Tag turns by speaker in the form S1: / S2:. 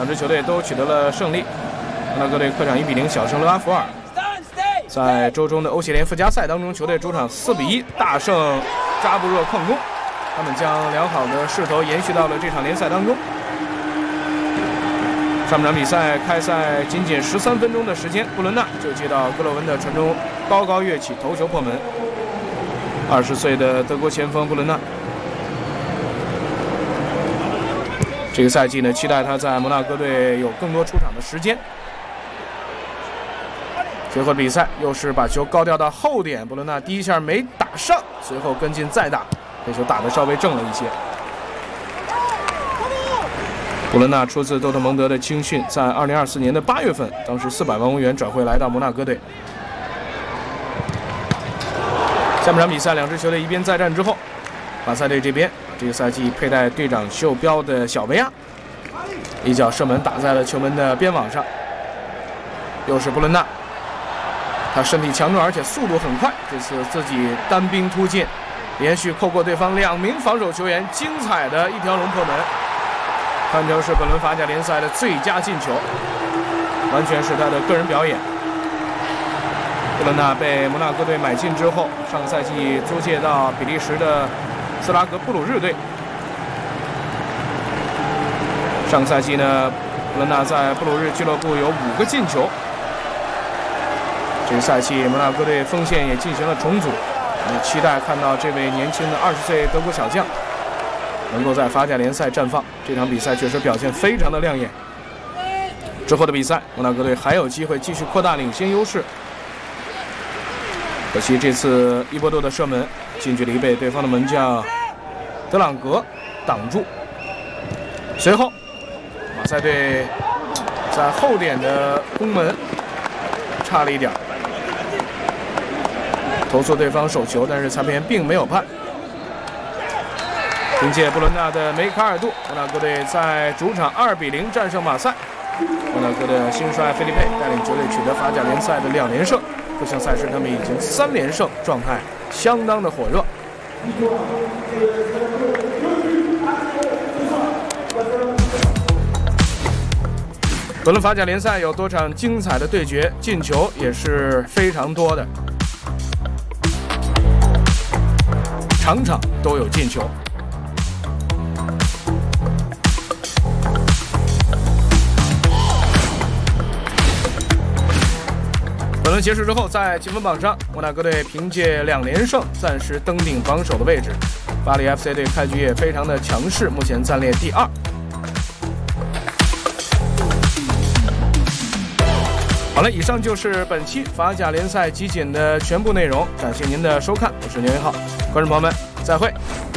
S1: 两支球队都取得了胜利。摩纳哥队客场1比0小胜勒阿弗尔。在周中的欧协联附加赛当中，球队主场4比1大胜扎布热矿工，他们将良好的势头延续到了这场联赛当中。上半场比赛开赛仅13分钟的时间，布伦纳就接到格洛文的传中，高高跃起，头球破门。20岁的德国前锋布伦纳，这个赛季呢，期待他在摩纳哥队有更多出场的时间。随后比赛又是把球高调到后点，布伦纳第一下没打上，随后跟进再打，这球打得稍微正了一些。布伦纳出自多特蒙德的青训，在2024年的8月份，当时400万欧元转会来到摩纳哥队。下半场比赛，两支球队一边再战之后，马赛队这边这个赛季佩戴队长袖标的小维亚，一脚射门打在了球门的边网上。又是布伦纳，他身体强壮而且速度很快，这次自己单兵突进，连续扣过对方2名防守球员，精彩的一条龙破门。堪称是本轮法甲联赛的最佳进球，完全是他的个人表演。布伦纳被摩纳哥队买进之后，上个赛季租借到比利时的斯拉格布鲁日队。上个赛季呢，布伦纳在布鲁日俱乐部有5个进球。这个赛季摩纳哥队锋线也进行了重组，我们期待看到这位年轻的20岁德国小将能够在法甲联赛绽放。这场比赛确实表现非常的亮眼。之后的比赛，摩纳哥队还有机会继续扩大领先优势。可惜这次伊波多的射门近距离被对方的门将德朗格挡住。随后，马赛队在后点的攻门差了一点，投诉对方手球，但是裁判员并没有判。凭借布伦纳的梅卡尔杜，摩纳哥队在主场2比0战胜马赛。摩纳哥的新帅费利佩带领球队取得法甲联赛的2连胜，各项赛事他们已经3连胜，状态相当的火热。本轮法甲联赛有多场精彩的对决，进球也是非常多的，场场都有进球。本轮结束之后，在积分榜上，摩纳哥队凭借2连胜，暂时登顶榜首的位置。巴黎 FC 队开局也非常的强势，目前暂列第2。好了，以上就是本期法甲联赛集锦的全部内容，感谢您的收看，我是牛云浩，观众朋友们，再会。